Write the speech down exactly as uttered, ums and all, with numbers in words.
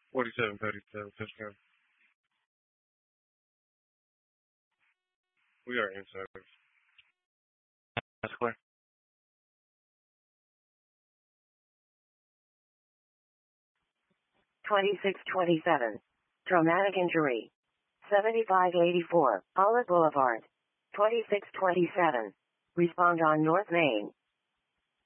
forty-seven thirty-seven, touchdown. We are in service. That's clear. twenty-six twenty-seven. Traumatic injury. seventy-five eighty-four, Olive Boulevard. twenty-six twenty-seven. Respond on North Main.